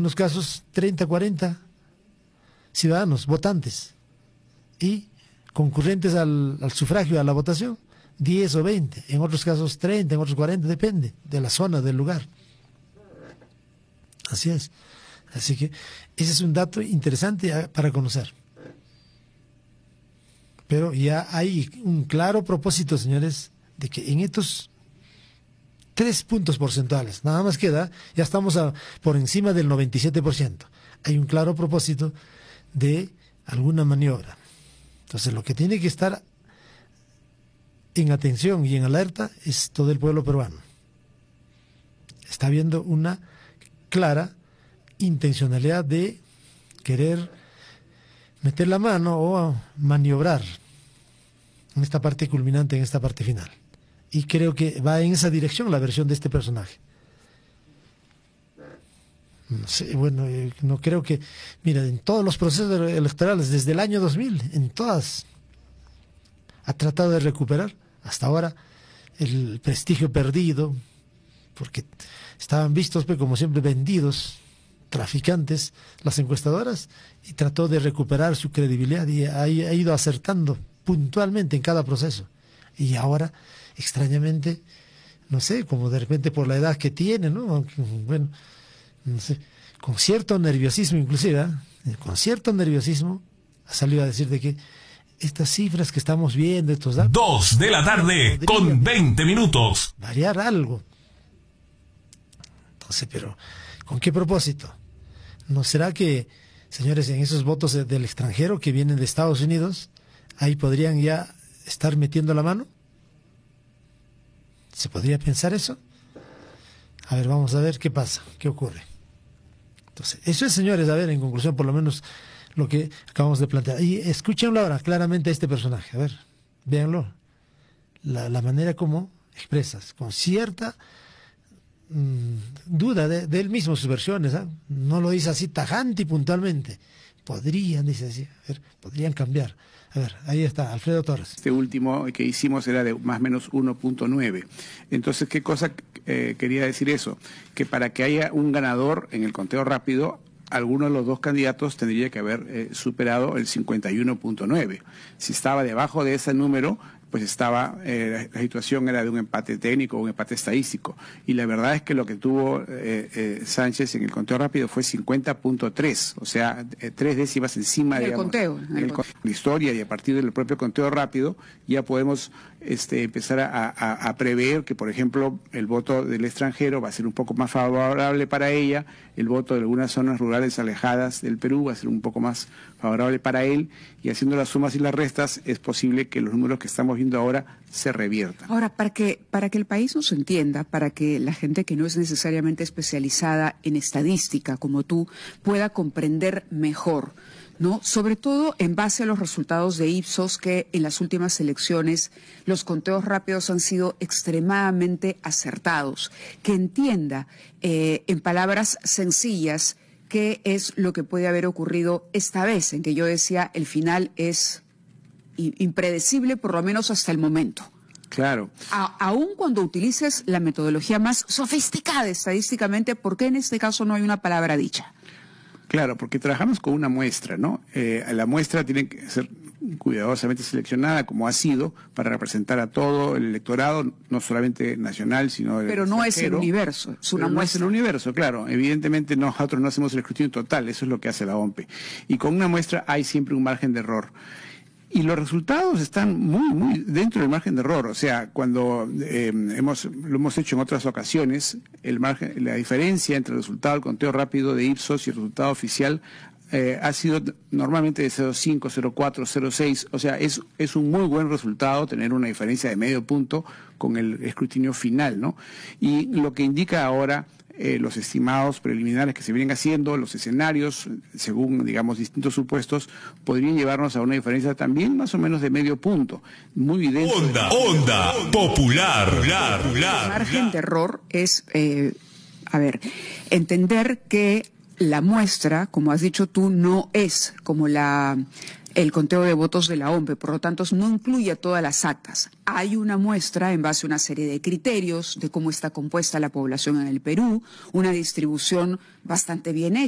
algunos casos 30, 40 ciudadanos, votantes, y concurrentes al sufragio, a la votación, 10 o 20, en otros casos 30, en otros 40, depende de la zona, del lugar. Así es. Así que ese es un dato interesante para conocer. Pero ya hay un claro propósito, señores, de que en estos 3 puntos porcentuales, nada más queda, ya estamos por encima del 97%. Hay un claro propósito de alguna maniobra. Entonces, lo que tiene que estar en atención y en alerta es todo el pueblo peruano. Está habiendo una clara intencionalidad de querer meter la mano o maniobrar en esta parte culminante, en esta parte final. Y creo que va en esa dirección la versión de este personaje. No sé, bueno, no creo que... Mira, en todos los procesos electorales, desde el año 2000, en todas, ha tratado de recuperar, hasta ahora, el prestigio perdido, porque estaban vistos, pues, como siempre, vendidos, traficantes, las encuestadoras, y trató de recuperar su credibilidad y ha ido acertando puntualmente en cada proceso. Y ahora, extrañamente, no sé, como de repente por la edad que tiene, ¿no? Aunque, bueno, no sé, con cierto nerviosismo inclusive, con cierto nerviosismo, ha salido a decir de que estas cifras que estamos viendo, estos datos... 2 de la tarde con 20 minutos. Variar algo. Entonces, pero, ¿con qué propósito? ¿No será que, señores, en esos votos del extranjero que vienen de Estados Unidos, ahí podrían ya estar metiendo la mano? ¿Se podría pensar eso? A ver, vamos a ver qué pasa, qué ocurre. Entonces, eso es, señores, a ver, en conclusión, por lo menos lo que acabamos de plantear. Y escúchenlo ahora claramente a este personaje, a ver, véanlo. La manera como expresas, con cierta duda de él mismo, sus versiones, ¿eh? No lo dice así tajante y puntualmente. Podrían, dice así, a ver, podrían cambiar. A ver, ahí está, Alfredo Torres. Este último que hicimos era de más o menos 1.9. Entonces, ¿qué cosa quería decir eso? Que para que haya un ganador en el conteo rápido, alguno de los dos candidatos tendría que haber superado el 51.9. Si estaba debajo de ese número, pues estaba, la situación era de un empate técnico o un empate estadístico. Y la verdad es que lo que tuvo Sánchez en el conteo rápido fue 50.3, o sea, 3 décimas encima de la historia, y a partir del propio conteo rápido ya podemos empezar a prever que, por ejemplo, el voto del extranjero va a ser un poco más favorable para ella, el voto de algunas zonas rurales alejadas del Perú va a ser un poco más favorable para él, y haciendo las sumas y las restas es posible que los números que estamos viendo ahora se reviertan. Ahora, para que el país nos entienda, para que la gente que no es necesariamente especializada en estadística como tú pueda comprender mejor, ¿no? Sobre todo en base a los resultados de Ipsos, que en las últimas elecciones los conteos rápidos han sido extremadamente acertados. Que entienda, en palabras sencillas, qué es lo que puede haber ocurrido esta vez, en que yo decía el final es impredecible, por lo menos hasta el momento. Claro. Aún cuando utilices la metodología más sofisticada estadísticamente, ¿por qué en este caso no hay una palabra dicha? Claro, porque trabajamos con una muestra, ¿no? La muestra tiene que ser cuidadosamente seleccionada, como ha sido, para representar a todo el electorado, no solamente nacional, sino Pero no es el universo, es una muestra. No es el universo, claro. Evidentemente nosotros no hacemos el escrutinio total, eso es lo que hace la OMPE. Y con una muestra hay siempre un margen de error. Y los resultados están muy dentro del margen de error. O sea, cuando lo hemos hecho en otras ocasiones, la diferencia entre el resultado del conteo rápido de Ipsos y el resultado oficial ha sido normalmente de 0,5, 0,4, 0,6. O sea, es un muy buen resultado tener una diferencia de medio punto con el escrutinio final, ¿no? Y lo que indica ahora los estimados preliminares que se vienen haciendo, los escenarios, según, digamos, distintos supuestos, podrían llevarnos a una diferencia también más o menos de medio punto. Muy evidente. Onda popular. El margen de error es, entender que la muestra, como has dicho tú, no es como el conteo de votos de la OMPE, por lo tanto no incluye todas las actas. Hay una muestra en base a una serie de criterios de cómo está compuesta la población en el Perú, una distribución bastante bien hecha.